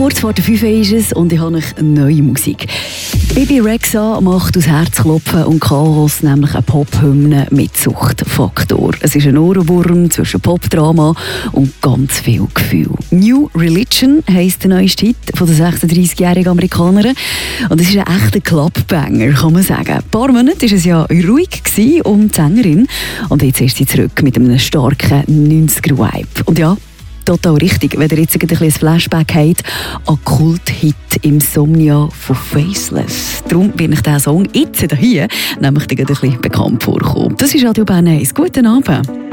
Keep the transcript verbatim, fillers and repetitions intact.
Kurz vor der fünf ist es und ich habe noch neue Musik. Bibi Rexha macht aus Herzklopfen und Chaos nämlich eine Pop-Hymne mit Suchtfaktor. Es ist ein Ohrenwurm zwischen Pop-Drama und ganz viel Gefühl. New Religion heisst der neueste Hit von der sechsunddreißigjährigen Amerikanerin. Und es ist ein echter Clubbanger, kann man sagen. Ein paar Monate war es ja ruhig um die Sängerin. Und jetzt ist sie zurück mit einem starken neunziger-Vibe. Und ja, total richtig, wenn ihr jetzt ein bisschen ein Flashback habt an Kult-Hit Insomnia von Faceless. Darum bin ich diesen Song jetzt hier nämlich ein bisschen bekannt vorkommen. Das ist Radio Bern eins. Guten Abend.